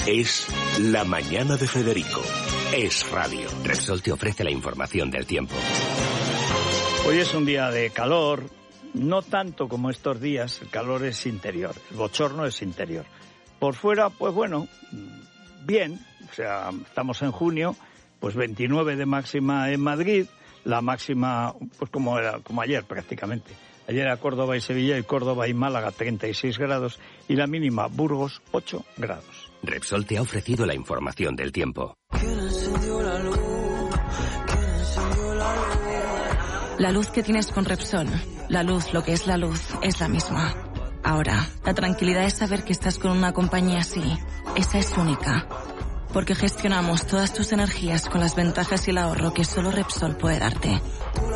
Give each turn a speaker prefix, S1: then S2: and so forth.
S1: Es La Mañana de Federico. Es radio.
S2: Repsol te ofrece la información del tiempo.
S3: Hoy es un día de calor, no tanto como estos días, el calor es interior, el bochorno es interior. Por fuera, pues bueno, bien, o sea, estamos en junio, pues 29 de máxima en Madrid, la máxima, pues como ayer prácticamente. Ayer a Córdoba y Sevilla, y Córdoba y Málaga 36 grados, y la mínima Burgos 8 grados.
S2: Repsol te ha ofrecido la información del tiempo.
S4: La luz que tienes con Repsol, la luz, lo que es la luz, es la misma. Ahora, la tranquilidad es saber que estás con una compañía así. Esa es única. Porque gestionamos todas tus energías con las ventajas y el ahorro que solo Repsol puede darte.